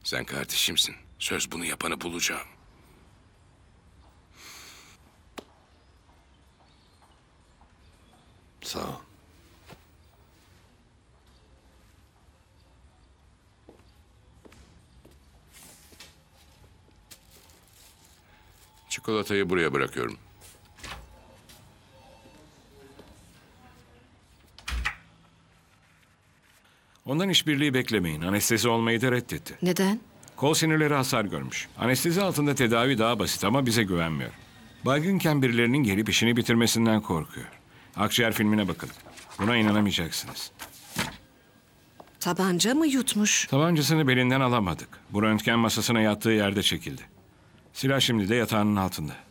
Sen kardeşimsin. Söz bunu yapanı bulacağım. Sağ ol. Çikolatayı buraya bırakıyorum. Ondan işbirliği beklemeyin. Anestezi olmayı da reddetti. Neden? Kol sinirleri hasar görmüş. Anestezi altında tedavi daha basit ama bize güvenmiyor. Baygınken birilerinin gelip işini bitirmesinden korkuyor. Akciğer filmine bakın. Buna inanamayacaksınız. Tabanca mı yutmuş? Tabancasını belinden alamadık. Bu röntgen masasına yattığı yerde çekildi. Silah şimdi de yatağının altında.